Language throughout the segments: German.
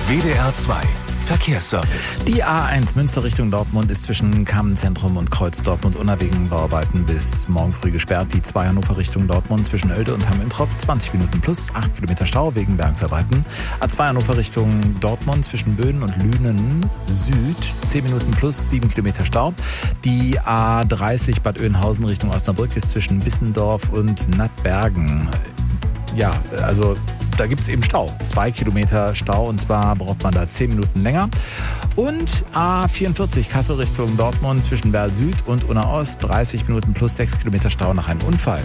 WDR 2 Verkehrsservice. Die A1 Münster Richtung Dortmund ist zwischen Kamenzentrum und Kreuz Dortmund wegen Bauarbeiten bis morgen früh gesperrt. Die 2 Hannover Richtung Dortmund zwischen Oelde und Hamm-Introp 20 Minuten plus 8 Kilometer Stau wegen Bergungsarbeiten. A2 Hannover Richtung Dortmund zwischen Böden und Lünen Süd 10 Minuten plus 7 Kilometer Stau. Die A30 Bad Oeynhausen Richtung Osnabrück ist zwischen Bissendorf und Nattbergen. Ja, also da gibt es eben Stau. 2 Kilometer Stau und zwar braucht man da 10 Minuten länger. Und A44 Kassel Richtung Dortmund zwischen Werl Süd und Unna Ost 30 Minuten plus 6 Kilometer Stau nach einem Unfall.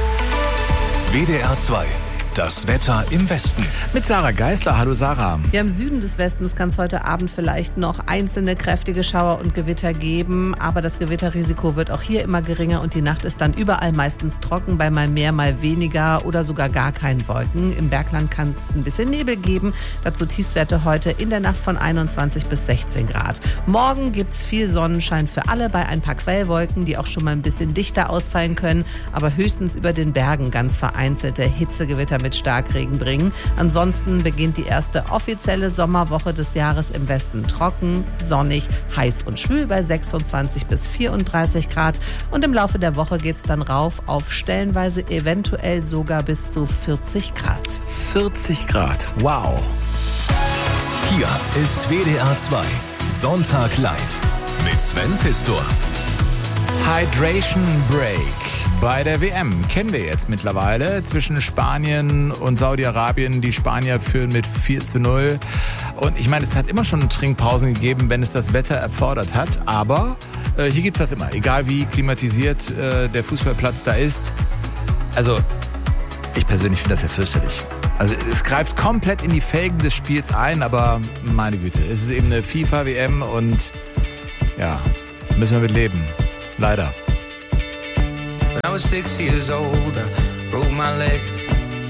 WDR 2. Das Wetter im Westen. Mit Sarah Geisler. Hallo Sarah. Ja, im Süden des Westens kann es heute Abend vielleicht noch einzelne kräftige Schauer und Gewitter geben, aber das Gewitterrisiko wird auch hier immer geringer und die Nacht ist dann überall meistens trocken, bei mal mehr, mal weniger oder sogar gar keinen Wolken. Im Bergland kann es ein bisschen Nebel geben, dazu Tiefstwerte heute in der Nacht von 21 bis 16 Grad. Morgen gibt's viel Sonnenschein für alle bei ein paar Quellwolken, die auch schon mal ein bisschen dichter ausfallen können, aber höchstens über den Bergen ganz vereinzelte Hitzegewitter mit Starkregen bringen. Ansonsten beginnt die erste offizielle Sommerwoche des Jahres im Westen trocken, sonnig, heiß und schwül bei 26 bis 34 Grad. Und im Laufe der Woche geht's dann rauf auf stellenweise eventuell sogar bis zu 40 Grad. 40 Grad, wow. Hier ist WDR 2 Sonntag live mit Sven Pistor. Hydration Break bei der WM kennen wir jetzt mittlerweile zwischen Spanien und Saudi-Arabien. Die Spanier führen mit 4:0. Und ich meine, es hat immer schon Trinkpausen gegeben, wenn es das Wetter erfordert hat. Aber hier gibt's das immer, egal wie klimatisiert der Fußballplatz da ist. Also ich persönlich finde das ja fürchterlich. Also es greift komplett in die Felgen des Spiels ein, aber meine Güte, es ist eben eine FIFA-WM und ja, müssen wir mit leben. Leider. When I was 6 years old, I broke my leg.